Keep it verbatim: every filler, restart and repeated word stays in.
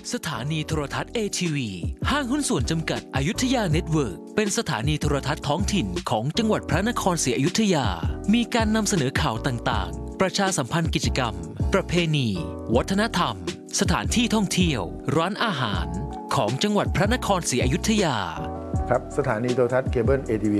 สถานีโทรทัศน์ เอ ที วี ห้างหุ้นส่วนจำกัดอยุธยาเน็ตเวิร์กเป็นสถานีโทรทัศน์ท้องถิ่นของจังหวัดพระนครศรีอยุธยามีการนำเสนอข่าวต่างๆประชาสัมพันธ์กิจกรรมประเพณีวัฒนธรรมสถานที่ท่องเที่ยวร้านอาหารของจังหวัดพระนครศรีอยุธยาครับสถานีโทรทัศน์เคเบิล เอ ที วี